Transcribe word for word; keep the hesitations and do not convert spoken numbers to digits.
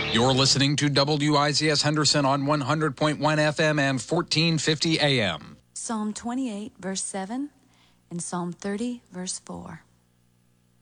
You're listening to W I Z S Henderson on one hundred point one F M and fourteen fifty A M. Psalm twenty-eight, verse seven, and Psalm thirty, verse four.